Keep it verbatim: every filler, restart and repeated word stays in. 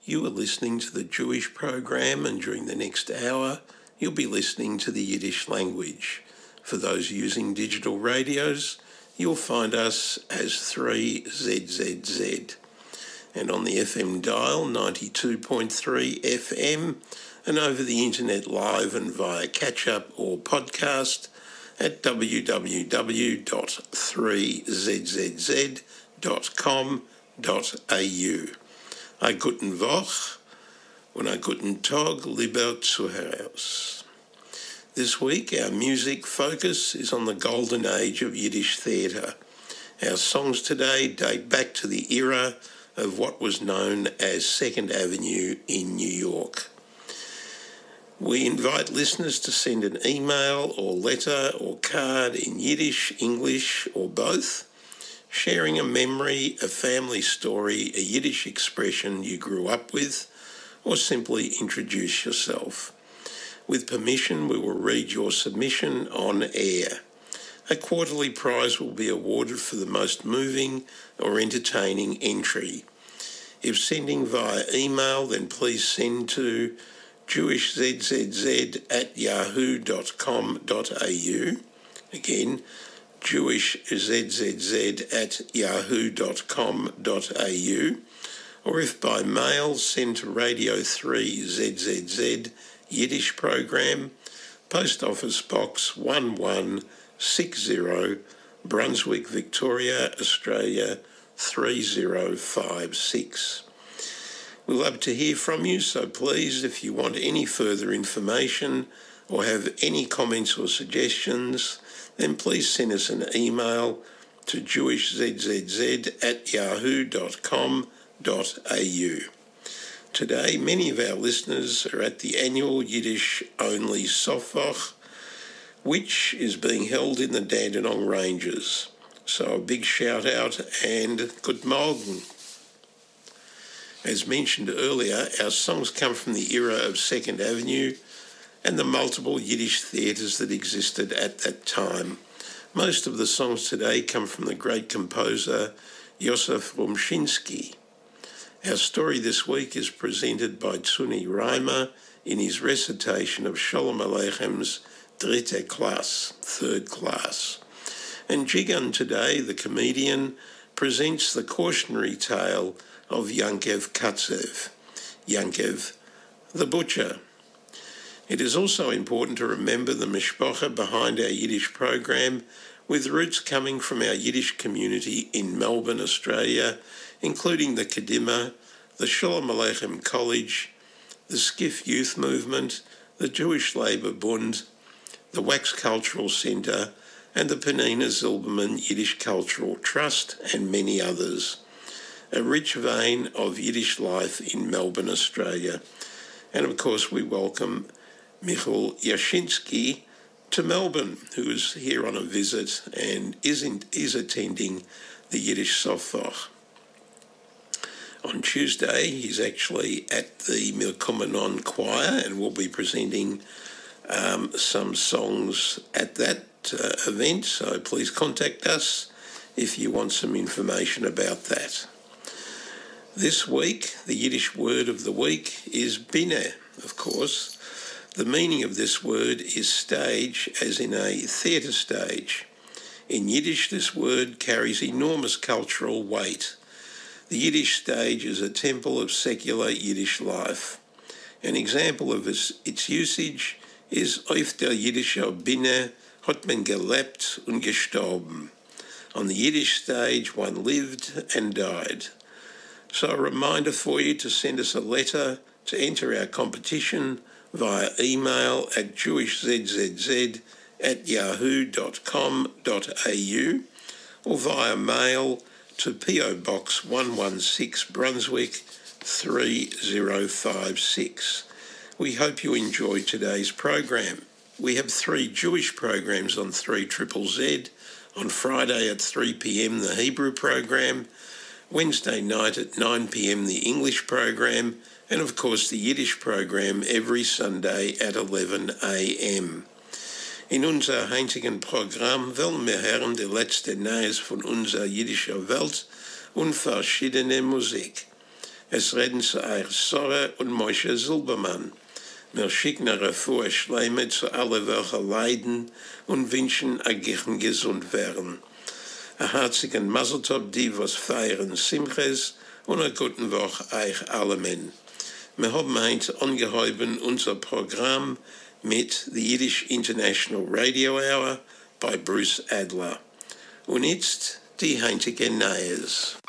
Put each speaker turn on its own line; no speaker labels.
You are listening to the Jewish program, and during the next hour, you'll be listening to the Yiddish language. For those using digital radios, you'll find us as three Z Z Z. And on the F M dial, ninety-two point three F M, and over the internet live and via catch-up or podcast at w w w dot three z z z dot com dot a u. A guten Woch und a guten Tag, lieber Zuhörers. This week our music focus is on the golden age of Yiddish theatre. Our songs today date back to the era of what was known as Second Avenue in New York. We invite listeners to send an email or letter or card in Yiddish, English or both, sharing a memory, a family story, a Yiddish expression you grew up with, or simply introduce yourself. With permission, we will read your submission on air. A quarterly prize will be awarded for the most moving or entertaining entry. If sending via email, then please send to jewishzzz at yahoo dot com dot a u. Again, jewishzzz at yahoo dot com dot a u. Or if by mail, send to Radio three Z Z Z Yiddish Program, Post Office Box one one six zero, Brunswick, Victoria, Australia three zero five six. We'd love to hear from you, so please, if you want any further information or have any comments or suggestions, then please send us an email to jewishzzz at yahoo dot com dot a u. Today, many of our listeners are at the annual Yiddish-only Sofwoch, which is being held in the Dandenong Ranges. So a big shout out and good morgen. As mentioned earlier, our songs come from the era of Second Avenue and the multiple Yiddish theatres that existed at that time. Most of the songs today come from the great composer Yosef Rumshinsky. Our story this week is presented by Tzuni Reimer in his recitation of Sholem Aleichem's Dritte Klasse, Third Class. And Jigan today, the comedian, presents the cautionary tale of Yankev Katzev, Yankev the butcher. It is also important to remember the mishpacha behind our Yiddish program, with roots coming from our Yiddish community in Melbourne, Australia, including the Kadima, the Sholem Aleichem College, the Skiff Youth Movement, the Jewish Labour Bund, the Wax Cultural Centre, and the Penina Zilberman Yiddish Cultural Trust, and many others. A rich vein of Yiddish life in Melbourne, Australia. And of course we welcome Michael Yashinsky to Melbourne, who is here on a visit and is, in, is attending the Yiddish Sofwoch. On Tuesday, he's actually at the Milkumanon Choir and will be presenting um, some songs at that uh, event, so please contact us if you want some information about that. This week, the Yiddish word of the week is bineh, of course. The meaning of this word is stage, as in a theatre stage. In Yiddish, this word carries enormous cultural weight. The Yiddish stage is a temple of secular Yiddish life. An example of its, its usage is auf der Yiddischer Binne hat man gelebt und gestorben. On the Yiddish stage, one lived and died. So a reminder for you to send us a letter to enter our competition via email at jewishzzz at yahoo dot com dot a u or via mail to P O Box one one six Brunswick three zero five six. We hope you enjoy today's program. We have three Jewish programs on three Z Z Z. On Friday at three p m the Hebrew program, Wednesday night at nine p m the English program, and of course the Yiddish program every Sunday at eleven a m In unser heutigen Programm wollen wir hören die letzte Neues von unserer jiddischer Welt und verschiedene Musik. Es reden zu euch Sora und Moshe Silbermann. Wir schicken eine frohe Schleime zu allen, welche leiden und wünschen, dass gesund werden. Ein herzlichen Mazel Tov, die was feiern Simches, und eine gute Woche euch allen. Wir haben heute angehäuben unser Programm mit the Yiddish International Radio Hour bei Bruce Adler. Und jetzt die heutige Neues.